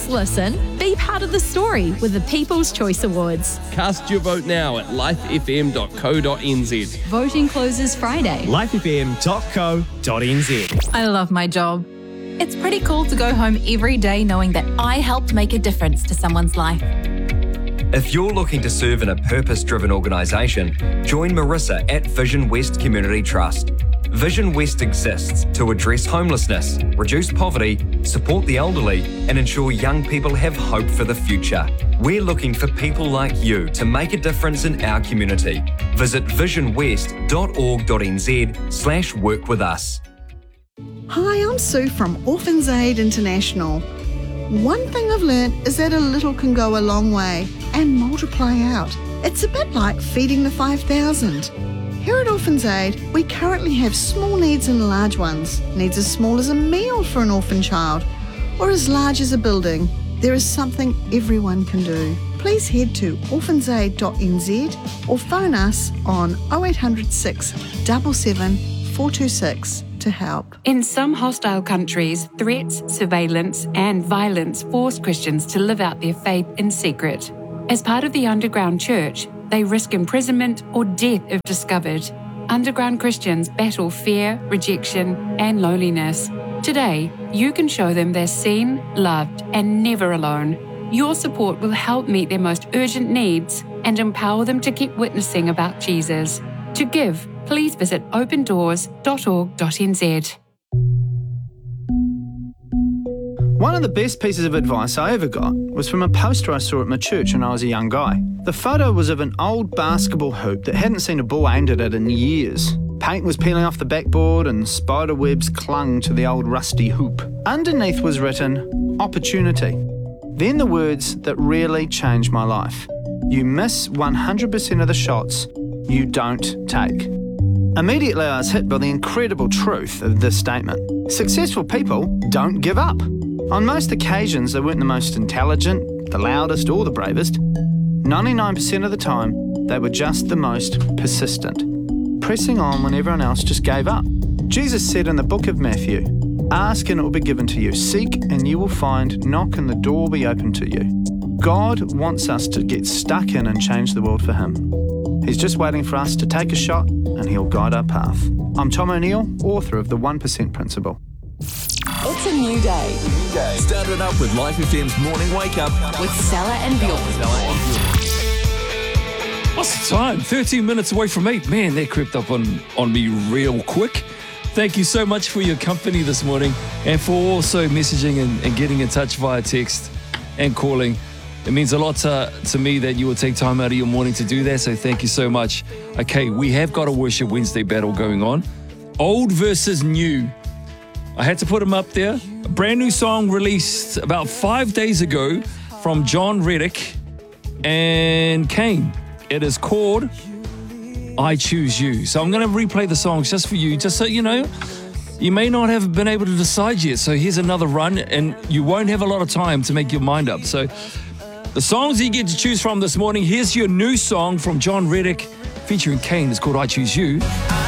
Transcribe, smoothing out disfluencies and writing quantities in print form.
just listen. Be part of the story with the People's Choice Awards. Cast your vote now at lifefm.co.nz. Voting closes Friday. lifefm.co.nz. I love my job. It's pretty cool to go home every day knowing that I helped make a difference to someone's life. If you're looking to serve in a purpose-driven organisation, join Marissa at Vision West Community Trust. Vision West exists to address homelessness, reduce poverty, support the elderly, and ensure young people have hope for the future. We're looking for people like you to make a difference in our community. Visit visionwest.org.nz/work with us. Hi, I'm Sue from Orphans Aid International. One thing I've learned is that a little can go a long way and multiply out. It's a bit like feeding the 5,000. Here at Orphans Aid, we currently have small needs and large ones. Needs as small as a meal for an orphan child, or as large as a building. There is something everyone can do. Please head to orphansaid.nz or phone us on 0800 677 426 to help. In some hostile countries, threats, surveillance, and violence force Christians to live out their faith in secret. As part of the underground church, they risk imprisonment or death if discovered. Underground Christians battle fear, rejection, and loneliness. Today, you can show them they're seen, loved, and never alone. Your support will help meet their most urgent needs and empower them to keep witnessing about Jesus. To give, please visit opendoors.org.nz. One of the best pieces of advice I ever got was from a poster I saw at my church when I was a young guy. The photo was of an old basketball hoop that hadn't seen a ball aimed at it in years. Paint was peeling off the backboard and spider webs clung to the old rusty hoop. Underneath was written, opportunity. Then the words that really changed my life. You miss 100% of the shots you don't take. Immediately I was hit by the incredible truth of this statement. Successful people don't give up. On most occasions, they weren't the most intelligent, the loudest, or the bravest. 99% of the time, they were just the most persistent, pressing on when everyone else just gave up. Jesus said in the book of Matthew, ask and it will be given to you. Seek and you will find. Knock and the door will be open to you. God wants us to get stuck in and change the world for Him. He's just waiting for us to take a shot and He'll guide our path. I'm Tom O'Neill, author of The 1% Principle. It's a new day. Start it up with Life FM's Morning Wake Up With Stella and Bjorn. What's the time? 13 minutes away from 8. Man, that crept up on me real quick. Thank you so much for your company this morning and for also messaging and getting in touch via text and calling. It means a lot to me that you will take time out of your morning to do that, so thank you so much. Okay, we have got a Worship Wednesday battle going on. Old versus new. I had to put them up there. A brand new song released about 5 days ago from John Reddick and Kane. It is called I Choose You. So I'm going to replay the songs just for you, just so you know. You may not have been able to decide yet, so here's another run, and you won't have a lot of time to make your mind up. So the songs you get to choose from this morning, here's your new song from John Reddick featuring Kane. It's called I Choose You.